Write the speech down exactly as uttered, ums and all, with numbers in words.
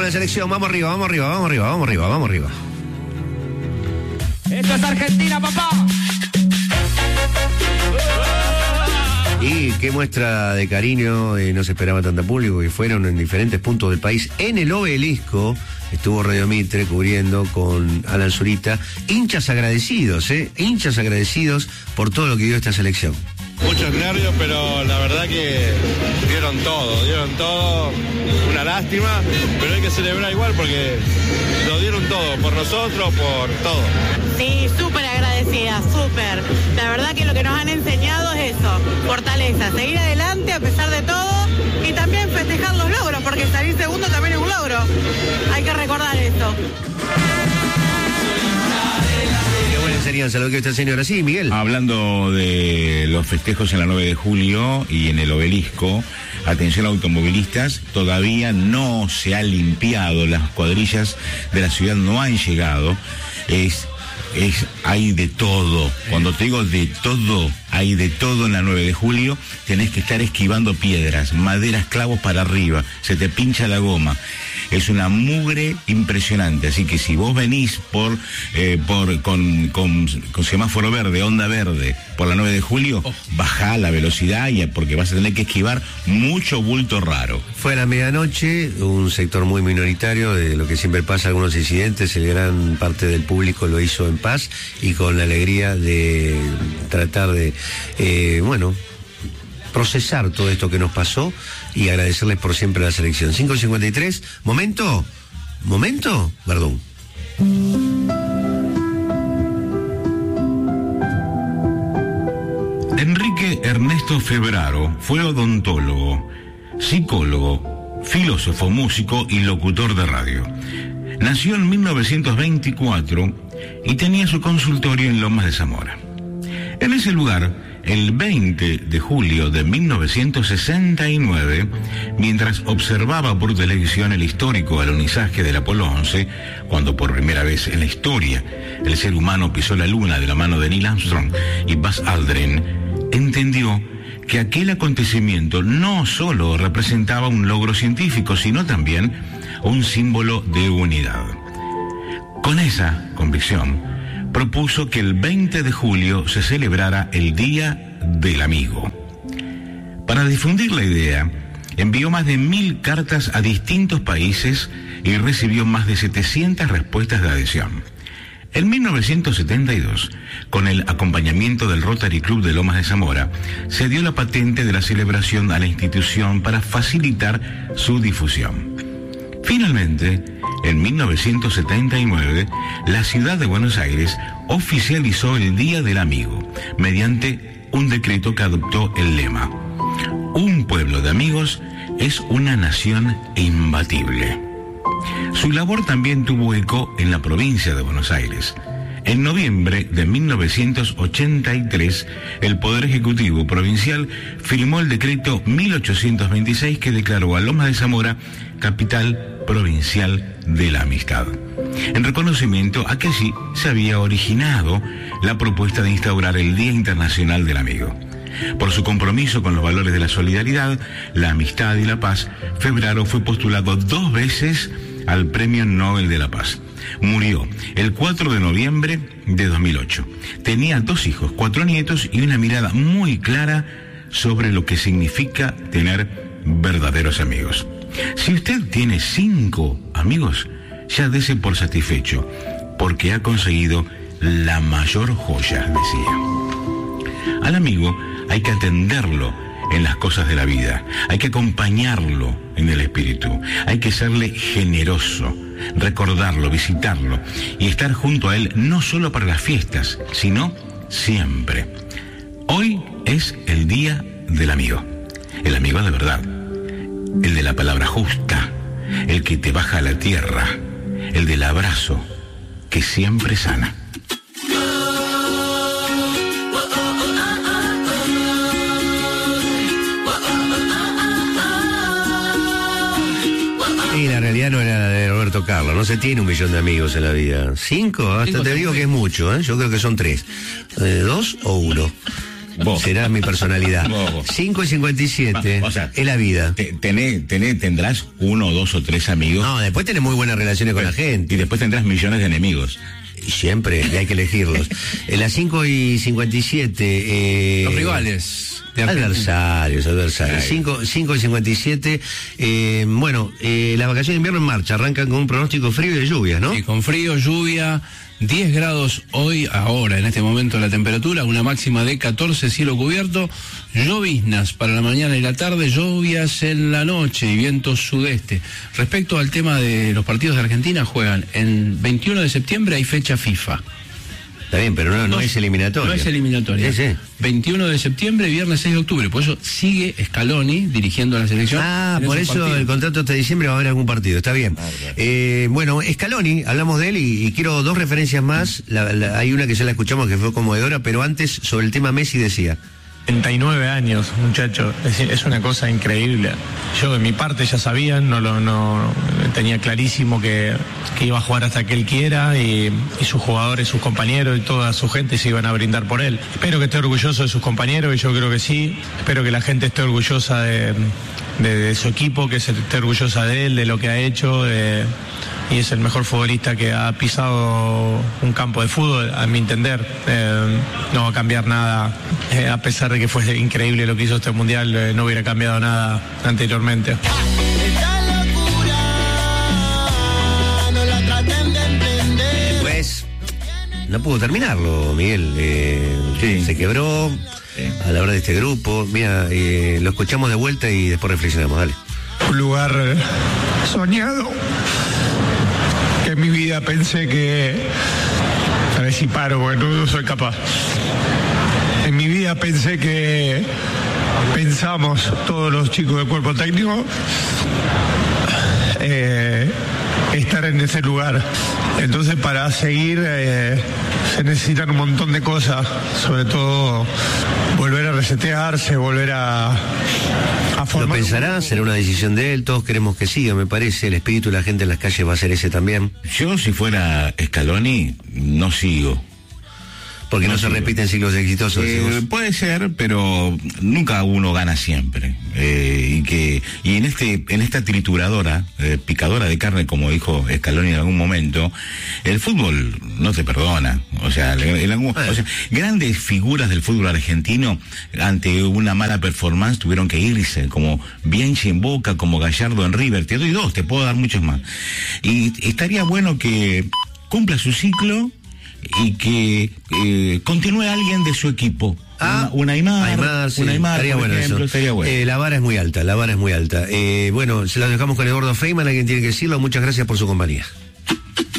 la selección. Vamos arriba, vamos arriba, vamos arriba, vamos arriba, vamos arriba. Esto es Argentina, papá. Y qué muestra de cariño, eh, no se esperaba tanta público, y fueron en diferentes puntos del país. En el Obelisco estuvo Radio Mitre cubriendo con Alan Zurita. Hinchas agradecidos, ¿eh? Hinchas agradecidos por todo lo que dio esta selección. Muchos nervios, pero la verdad que dieron todo, dieron todo, una lástima, pero hay que celebrar igual porque lo dieron todo, por nosotros, por todo. Sí, súper agradecida, súper. La verdad que lo que nos han enseñado es eso, fortaleza, seguir adelante a pesar de todo y también festejar los logros, porque salir segundo también es un logro. Hay que recordar esto. Qué buena enseñanza lo que esta señora. Sí, Miguel. Hablando de los festejos en la nueve de julio y en el Obelisco, atención automovilistas, todavía no se ha limpiado, las cuadrillas de la ciudad no han llegado. Es, es, hay de todo. Cuando te digo de todo, hay de todo en la nueve de julio. Tenés que estar esquivando piedras, maderas, clavos para arriba, se te pincha la goma. Es una mugre impresionante, así que si vos venís por, eh, por con, con, con semáforo verde, onda verde, por la nueve de julio, oh. bajá la velocidad y, porque vas a tener que esquivar mucho bulto raro. Fue a la medianoche, un sector muy minoritario de lo que siempre pasa, algunos incidentes, el gran parte del público lo hizo en paz y con la alegría de tratar de, eh, bueno, procesar todo esto que nos pasó y agradecerles por siempre a la selección. cinco cincuenta y tres, momento, momento, perdón. Enrique Ernesto Febraro fue odontólogo, psicólogo, filósofo, músico y locutor de radio. Nació en mil novecientos veinticuatro y tenía su consultorio en Lomas de Zamora. En ese lugar, el veinte de julio de mil novecientos sesenta y nueve, mientras observaba por televisión el histórico alunizaje del Apolo once, cuando por primera vez en la historia el ser humano pisó la luna de la mano de Neil Armstrong y Buzz Aldrin, entendió que aquel acontecimiento no solo representaba un logro científico, sino también un símbolo de unidad. Con esa convicción, propuso que el veinte de julio se celebrara el Día del Amigo. Para difundir la idea, envió más de mil cartas a distintos países y recibió más de setecientas respuestas de adhesión. En mil novecientos setenta y dos, con el acompañamiento del Rotary Club de Lomas de Zamora, se dio la patente de la celebración a la institución para facilitar su difusión. Finalmente, en mil novecientos setenta y nueve, la ciudad de Buenos Aires oficializó el Día del Amigo, mediante un decreto que adoptó el lema: un pueblo de amigos es una nación imbatible. Su labor también tuvo eco en la provincia de Buenos Aires. En noviembre de mil novecientos ochenta y tres, el Poder Ejecutivo Provincial firmó el decreto mil ochocientos veintiséis que declaró a Lomas de Zamora capital provincial de la amistad, en reconocimiento a que allí se había originado la propuesta de instaurar el Día Internacional del Amigo. Por su compromiso con los valores de la solidaridad, la amistad y la paz, Febraro fue postulado dos veces al Premio Nobel de la Paz. Murió el cuatro de noviembre de dos mil ocho. Tenía dos hijos, cuatro nietos y una mirada muy clara sobre lo que significa tener verdaderos amigos. Si usted tiene cinco amigos, ya dése por satisfecho, porque ha conseguido la mayor joya, decía. Al amigo hay que atenderlo en las cosas de la vida, hay que acompañarlo en el espíritu, hay que serle generoso, recordarlo, visitarlo y estar junto a él no solo para las fiestas, sino siempre. Hoy es el Día del Amigo, el amigo de verdad, el de la palabra justa, el que te baja a la tierra, el del abrazo que siempre sana. Y la realidad no era la de Roberto Carlos, no se tiene un millón de amigos en la vida. Cinco, hasta te digo que es mucho, ¿eh? Yo creo que son tres, eh, dos o uno. Vos. Será mi personalidad. Vos, vos. cinco y cincuenta y siete O sea, es la vida. Te, tenés, tenés, tendrás uno, dos o tres amigos. No, después tenés muy buenas relaciones con la gente. Y después tendrás millones de enemigos. Siempre, y hay que elegirlos. En las cinco y cincuenta y siete... Eh, Los rivales. Adversarios, adversarios. cinco y cincuenta y siete. Eh, bueno, eh, las vacaciones de invierno en marcha. Arrancan con un pronóstico frío y de lluvias, ¿no? Sí, con frío, lluvia, diez grados hoy, ahora, en este momento la temperatura, una máxima de catorce, cielo cubierto, lloviznas para la mañana y la tarde, lluvias en la noche y viento sudeste. Respecto al tema de los partidos de Argentina, juegan el veintiuno de septiembre, hay fecha FIFA. Está bien, pero no, no, no es eliminatoria. No es eliminatoria. Sí, sí. veintiuno de septiembre, viernes seis de octubre. Por eso sigue Scaloni dirigiendo a la selección. Ah, por eso partidos. El contrato hasta diciembre va a haber algún partido. Está bien. Ah, eh, bueno, Scaloni, hablamos de él y, y quiero dos referencias más. La, la, hay una que ya la escuchamos que fue conmovedora, pero antes, sobre el tema Messi, decía... treinta y nueve años, muchacho, es, es una cosa increíble. Yo de mi parte ya sabía, no lo no tenía clarísimo que, que iba a jugar hasta que él quiera y, y sus jugadores, sus compañeros y toda su gente se iban a brindar por él. Espero que esté orgulloso de sus compañeros y yo creo que sí. Espero que la gente esté orgullosa de, de, de su equipo, que se esté orgullosa de él, de lo que ha hecho. De, y es el mejor futbolista que ha pisado un campo de fútbol, a mi entender. Eh, no va a cambiar nada, eh, a pesar de que fue increíble lo que hizo este mundial, eh, no hubiera cambiado nada anteriormente. Pues no pudo terminarlo, Miguel. Eh, sí. Se quebró sí. a la hora de este grupo. Mira, eh, lo escuchamos de vuelta y después reflexionamos. Dale. Un lugar soñado. Que en mi vida pensé que... A ver si paro, porque no soy capaz. En mi vida pensé que... Pensamos, todos los chicos del cuerpo técnico, eh, estar en ese lugar. Entonces, para seguir, eh, se necesitan un montón de cosas. Sobre todo, volver a resetearse, volver a... Lo pensará, será una decisión de él, todos queremos que siga, me parece, el espíritu de la gente en las calles va a ser ese también. Yo, si fuera Scaloni, no sigo. Porque no, no se repiten ciclos exitosos. Eh, puede ser, pero nunca uno gana siempre. Eh, y que y en este en esta trituradora, eh, picadora de carne, como dijo Scaloni en algún momento, el fútbol no te perdona. O sea, el, algún, o sea, grandes figuras del fútbol argentino ante una mala performance tuvieron que irse, como Bianchi en Boca, como Gallardo en River. Te doy dos, te puedo dar muchos más. Y estaría bueno que cumpla su ciclo y que eh, continúe alguien de su equipo. Ah, una, una Aymar, Aymar, sí, una Aymar, estaría por bueno ejemplo, eso. Estaría bueno. Eh, la vara es muy alta, la vara es muy alta. Eh, bueno, se la dejamos con Eduardo Feynman, alguien tiene que decirlo. Muchas gracias por su compañía.